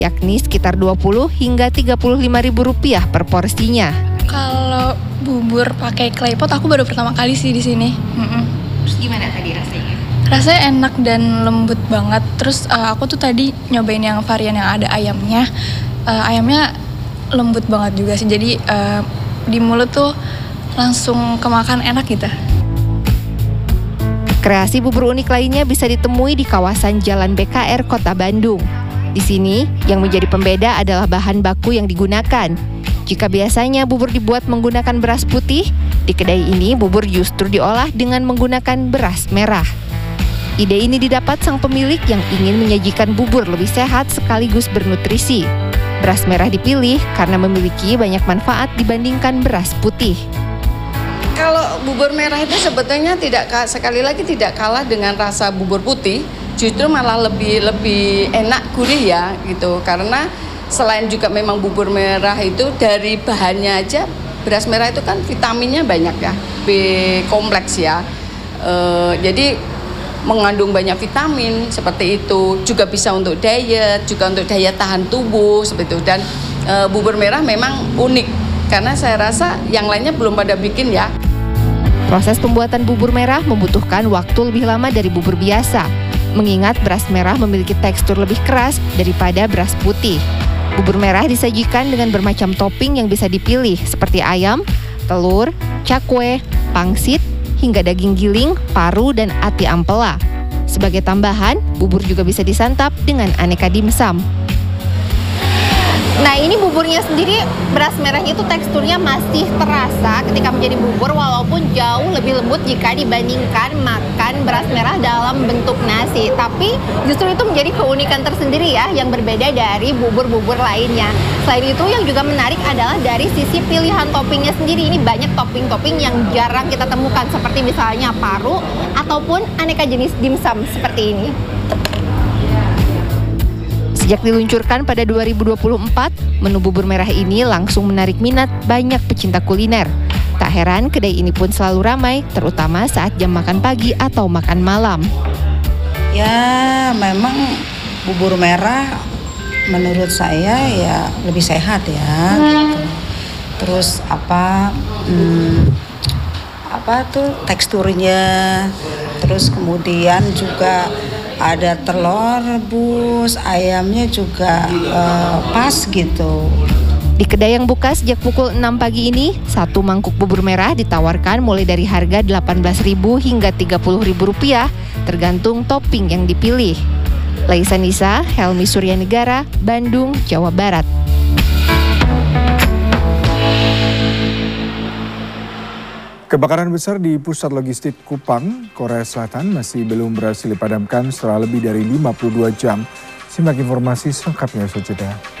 yakni sekitar Rp20 hingga Rp35.000 per porsinya. Kalau bubur pakai claypot aku baru pertama kali sih di sini. Terus gimana tadi rasanya? Rasanya enak dan lembut banget. Terus aku tuh tadi nyobain yang varian yang ada ayamnya. Ayamnya lembut banget juga sih. Jadi di mulut tuh langsung kemakan enak gitu. Kreasi bubur unik lainnya bisa ditemui di kawasan Jalan BKR Kota Bandung. Di sini, yang menjadi pembeda adalah bahan baku yang digunakan. Jika biasanya bubur dibuat menggunakan beras putih, di kedai ini bubur justru diolah dengan menggunakan beras merah. Ide ini didapat sang pemilik yang ingin menyajikan bubur lebih sehat sekaligus bernutrisi. Beras merah dipilih karena memiliki banyak manfaat dibandingkan beras putih. Kalau bubur merah itu sebetulnya sekali lagi tidak kalah dengan rasa bubur putih, justru malah lebih enak gurih ya gitu. Karena selain juga memang bubur merah itu dari bahannya aja, beras merah itu kan vitaminnya banyak ya, B kompleks ya. Jadi mengandung banyak vitamin seperti itu, juga bisa untuk diet, juga untuk daya tahan tubuh seperti itu. Dan bubur merah memang unik karena saya rasa yang lainnya belum pada bikin ya. Proses pembuatan bubur merah membutuhkan waktu lebih lama dari bubur biasa, mengingat beras merah memiliki tekstur lebih keras daripada beras putih. Bubur merah disajikan dengan bermacam topping yang bisa dipilih seperti ayam, telur, cakwe, pangsit, hingga daging giling, paru, dan ati ampela. Sebagai tambahan, bubur juga bisa disantap dengan aneka dimsum. Nah, ini buburnya sendiri, beras merahnya itu teksturnya masih terasa ketika menjadi bubur walaupun jauh lebih lembut jika dibandingkan makan beras merah dalam bentuk nasi. Tapi justru itu menjadi keunikan tersendiri ya yang berbeda dari bubur-bubur lainnya. Selain itu yang juga menarik adalah dari sisi pilihan toppingnya sendiri. Ini banyak topping-topping yang jarang kita temukan seperti misalnya paru ataupun aneka jenis dimsum seperti ini. Sejak diluncurkan pada 2024, menu bubur merah ini langsung menarik minat banyak pecinta kuliner. Tak heran kedai ini pun selalu ramai, terutama saat jam makan pagi atau makan malam. Ya, memang bubur merah menurut saya ya lebih sehat ya. Gitu. Terus teksturnya, terus kemudian juga ada telur rebus, ayamnya juga pas gitu. Di kedai yang buka sejak pukul 6 pagi ini, satu mangkuk bubur merah ditawarkan mulai dari harga Rp18.000 hingga Rp30.000, tergantung topping yang dipilih. Laisa Nisa, Helmi Suryanegara, Bandung, Jawa Barat. Kebakaran besar di pusat logistik Kupang, Korea Selatan masih belum berhasil dipadamkan setelah lebih dari 52 jam. Simak informasi selengkapnya saja.